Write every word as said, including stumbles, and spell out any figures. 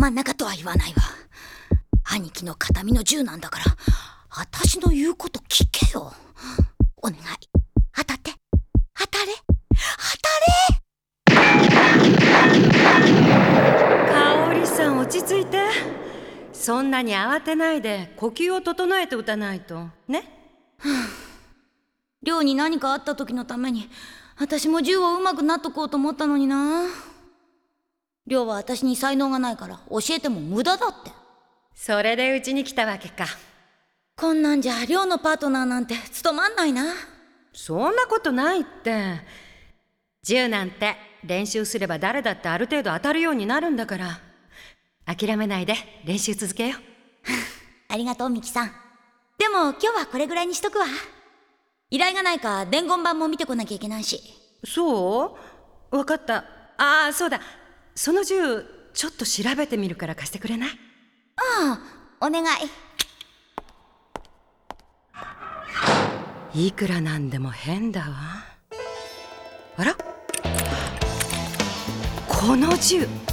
真ん中とは言わないわ。兄貴の形見の銃なんだから、私の言うこと聞けよ。お願い、当たって、当たれ、当たれ。 香織さん、落ち着いて。そんなに慌てないで呼吸を整えて打たないとね。 亮に何かあった時のために私も銃を上手くなっとこうと思ったのにな。亮は私に才能がないから教えても無駄だって。 それでうちに来たわけか。 こんなんじゃ亮のパートナーなんて務まんないな。 そんなことないって。銃なんて練習すれば誰だってある程度当たるようになるんだから、諦めないで練習続けよう。 ありがとうミキさん。でも今日はこれぐらいにしとくわ。依頼がないか伝言板も見てこなきゃいけないし。 そう？わかった。ああ、そうだ、その銃ちょっと調べてみるから貸してくれない？ ああ、お願い。いくらなんでも変だわ。あら、この銃